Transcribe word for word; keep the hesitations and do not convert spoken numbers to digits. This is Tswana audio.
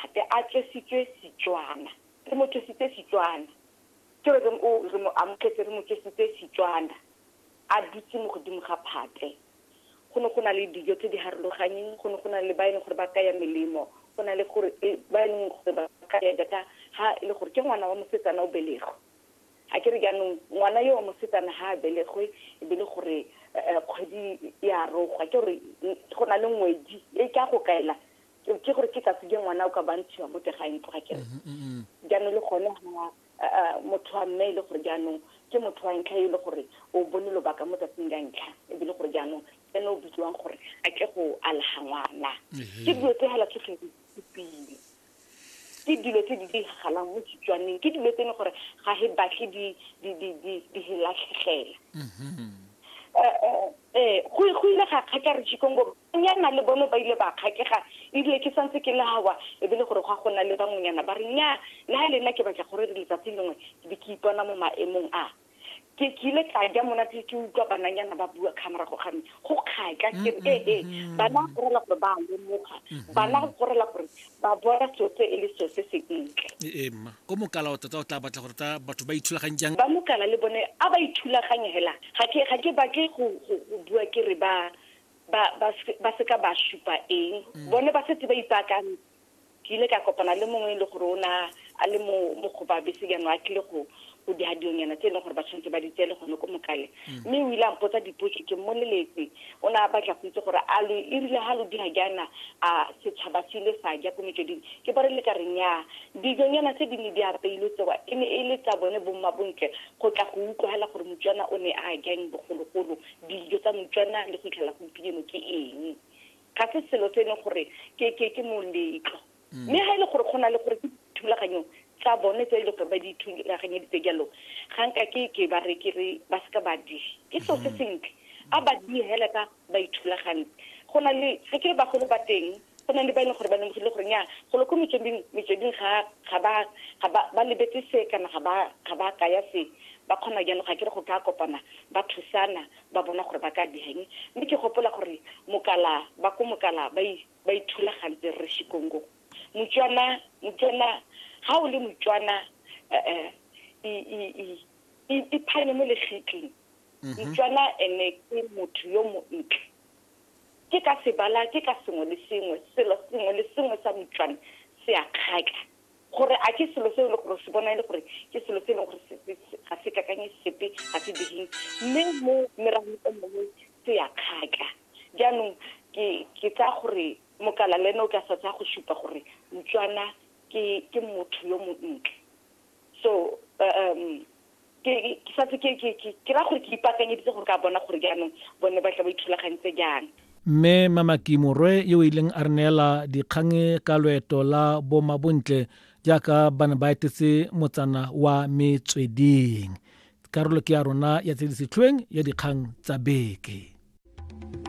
phate a tlositswe Setswana re mo tlositse Setswana ke re mo re mo amketse re mo tlositse Setswana a dutse mo godimo ga phate go ne go na le dijo tse di harologanyeng go ne go na le ba ene gore ba kaya melemo go na le gore ba ene gore ba kaya data ha ile gore ke ngwana wa mosetsana o belego a ke re jaanong ngwana yo wa mosetsana ha belegwe e bile gore kgwedi ya rogwa ke gore go na le ngwedi e ka go kaela ke gore ke ka tsige ngwana o ka bantshiwa mo tegaeng tloga ke re jaanong le gone ha motho wa mme le gore jaanong ke motho wa ntlha ile gore o bone lobaka mo tsatsing ga ntlha e bile gore jaanong ene o bitsiwang gore a ke go alaga ngwana ke dilo tse hala ke pele ke dilo tse di galang mo Setswaneng ke dilo tse ne gore ga he batle di di di di di helatlhegela eh go go ile ga kgaka re Chikongo nyana le bone ba ile ba kgakega ile ke santse ke la hawa e bile gore ga gona le bangonyana ba re nya le ha lena ke batla gore re letsatsi lengwe ke ke ipona mo maemong a ke kile ka ja mona ke ke utlwa bananyana ba bua camera go gane go kgaka ke eh eh bana go rela gore ba le mokga bana go rela gore ba bona tsote e le so se se ntle e emma go mokala o tla o tla batla gore ta batho ba ithulaganyang ba mokala le bone a ba ithulaganye hela ga ke ga ke ba ke go bua ke re ba ba ba se ka ba shupa eng bone ba setse ba ipakang ke ile ka kopana le mongwe le gore ona a le mo mo go ba bese ya no a tle go go di hadionyana tse le gore ba tshwantse ba ditele go no go mokale mme o ile a mpotsa dipotso ke mmoleletse ona ba tla go itse gore a le e rile ha lo di hajana a setšhaba sile sa ja go metsweding ke bare le ka renya dijonyana tse di ne di apeilwe tsewa e ne e le tsa bone bomma bontle go tla go utlwela gore Motswana o ne a jang bogologolo dijo tsa Motswana le go itlhela go ipileno ke eng ka se selo tse ne gore ke ke ke moletlo mme ha ile gore gona le gore ke thulaganyo tsa bone tse ile gore ba di thulaganye di tsejalo ganka ke ke ba re ke re ba ska ba di ke so se sentle a ba di hela ka ba ithulaganye gona le ga ke ba go le bateng gona le ba ile gore ba ne go le gore nya go le ko metsweding metsweding ga ga ba ga ba lebetse se kana ga ba ga ba ka ya se ba khona jana ga ke re go ka kopana ba thusana ba bona gore ba ka diheng mme ke gopola gore mokala ba ko mokala ba ba ithulagantse re Chikongo Motswana Motswana ha o le Motswana eh i i i i phane mo le shikling Motswana ene ke motho yo mo ntle ke ka se bala ke ka sengwe le sengwe selo sengwe le sengwe sa Motswana se a kgaka gore a ke selo se le gore se bona ile gore ke selo se le gore ga se kakanye sepe ga se ding mme mo meramo e mongwe se a kgaka jaanong ke ke tsa gore mokala le no ka sa tsa go shupa gore Motswana ke ke motho yo mo ntle so um ke ke sa ke ke ke ra gore ke ipakanyeditse gore ka bona gore jaanong bone ba tla ba ithulagantse jang mme mama Kimorwe yo ileng a rnela dikgange ka loeto la boma bontle jaaka bana ba etetse motsana wa Metsweding karolo ke ya rona ya tse di setlhweng ya dikgang tsa beke.